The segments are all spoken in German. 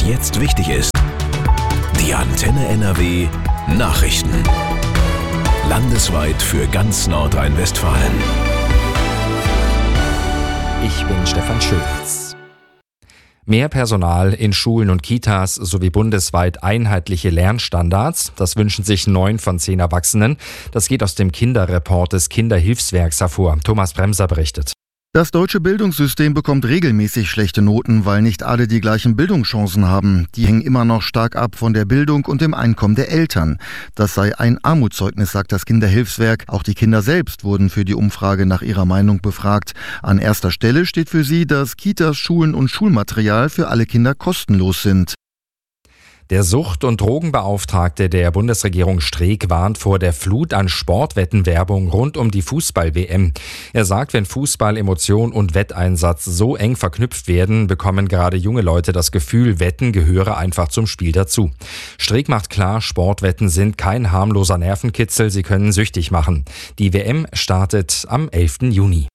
jetzt wichtig ist. Die Antenne NRW Nachrichten. Landesweit für ganz Nordrhein-Westfalen. Ich bin Stefan Schulz. Mehr Personal in Schulen und Kitas sowie bundesweit einheitliche Lernstandards. Das wünschen sich 9 von 10 Erwachsenen. Das geht aus dem Kinderreport des Kinderhilfswerks hervor. Thomas Bremser berichtet. Das deutsche Bildungssystem bekommt regelmäßig schlechte Noten, weil nicht alle die gleichen Bildungschancen haben. Die hängen immer noch stark ab von der Bildung und dem Einkommen der Eltern. Das sei ein Armutszeugnis, sagt das Kinderhilfswerk. Auch die Kinder selbst wurden für die Umfrage nach ihrer Meinung befragt. An erster Stelle steht für sie, dass Kitas, Schulen und Schulmaterial für alle Kinder kostenlos sind. Der Sucht- und Drogenbeauftragte der Bundesregierung Streeck warnt vor der Flut an Sportwettenwerbung rund um die Fußball-WM. Er sagt, wenn Fußball, Emotion und Wetteinsatz so eng verknüpft werden, bekommen gerade junge Leute das Gefühl, Wetten gehöre einfach zum Spiel dazu. Streeck macht klar, Sportwetten sind kein harmloser Nervenkitzel, sie können süchtig machen. Die WM startet am 11. Juni.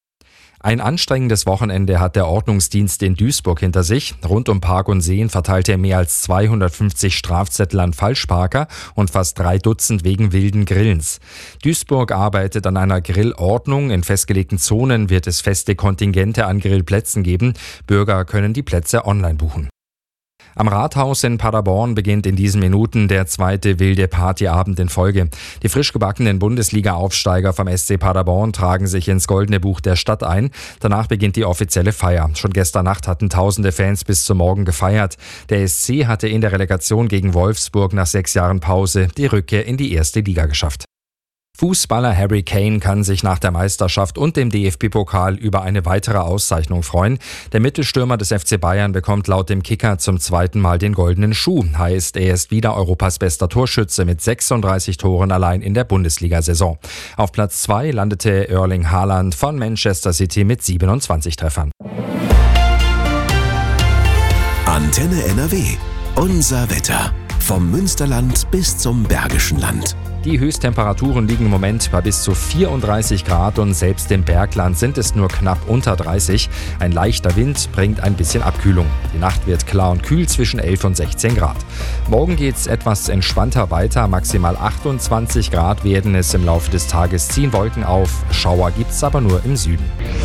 Ein anstrengendes Wochenende hat der Ordnungsdienst in Duisburg hinter sich. Rund um Park und Seen verteilte er mehr als 250 Strafzettel an Falschparker und fast 3 Dutzend wegen wilden Grillens. Duisburg arbeitet an einer Grillordnung. In festgelegten Zonen wird es feste Kontingente an Grillplätzen geben. Bürger können die Plätze online buchen. Am Rathaus in Paderborn beginnt in diesen Minuten der 2. wilde Partyabend in Folge. Die frisch gebackenen Bundesliga-Aufsteiger vom SC Paderborn tragen sich ins Goldene Buch der Stadt ein. Danach beginnt die offizielle Feier. Schon gestern Nacht hatten tausende Fans bis zum Morgen gefeiert. Der SC hatte in der Relegation gegen Wolfsburg nach 6 Jahren Pause die Rückkehr in die 1. Liga geschafft. Fußballer Harry Kane kann sich nach der Meisterschaft und dem DFB-Pokal über eine weitere Auszeichnung freuen. Der Mittelstürmer des FC Bayern bekommt laut dem Kicker zum 2. Mal den goldenen Schuh. Heißt, er ist wieder Europas bester Torschütze mit 36 Toren allein in der Bundesliga-Saison. Auf Platz 2 landete Erling Haaland von Manchester City mit 27 Treffern. Antenne NRW. Unser Wetter. Vom Münsterland bis zum Bergischen Land. Die Höchsttemperaturen liegen im Moment bei bis zu 34 Grad und selbst im Bergland sind es nur knapp unter 30. Ein leichter Wind bringt ein bisschen Abkühlung. Die Nacht wird klar und kühl zwischen 11 und 16 Grad. Morgen geht es etwas entspannter weiter. Maximal 28 Grad werden es im Laufe des Tages, ziehen Wolken auf. Schauer gibt es aber nur im Süden.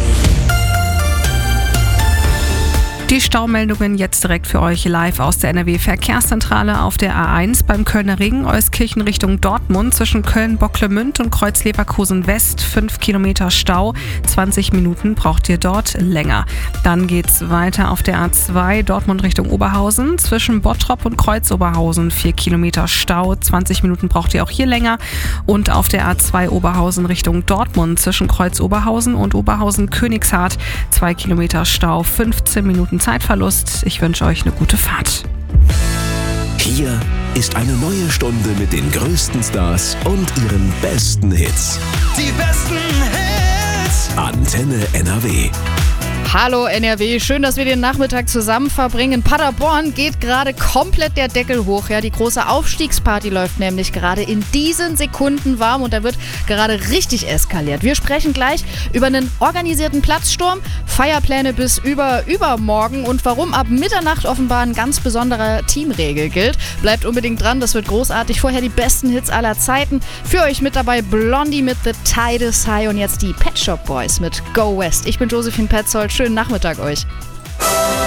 Die Staumeldungen jetzt direkt für euch live aus der NRW-Verkehrszentrale auf der A1 beim Kölner Ring, Euskirchen Richtung Dortmund zwischen Köln-Bocklemünd und Kreuz-Leverkusen West 5 Kilometer Stau. 20 Minuten braucht ihr dort länger. Dann geht's weiter auf der A2 Dortmund Richtung Oberhausen zwischen Bottrop und Kreuz-Oberhausen 4 Kilometer Stau. 20 Minuten braucht ihr auch hier länger. Und auf der A2 Oberhausen Richtung Dortmund zwischen Kreuz-Oberhausen und Oberhausen-Königshardt 2 Kilometer Stau, 15 Minuten Zeitverlust. Ich wünsche euch eine gute Fahrt. Hier ist eine neue Stunde mit den größten Stars und ihren besten Hits. Die besten Hits. Antenne NRW. Hallo NRW, schön, dass wir den Nachmittag zusammen verbringen. In Paderborn geht gerade komplett der Deckel hoch. Ja, die große Aufstiegsparty läuft nämlich gerade in diesen Sekunden warm und da wird gerade richtig eskaliert. Wir sprechen gleich über einen organisierten Platzsturm, Feierpläne bis übermorgen und warum ab Mitternacht offenbar ein ganz besonderer Teamregel gilt. Bleibt unbedingt dran, das wird großartig. Vorher die besten Hits aller Zeiten. Für euch mit dabei Blondie mit The Tide is High und jetzt die Pet Shop Boys mit Go West. Ich bin Josephine Petzold. Schönen Nachmittag euch.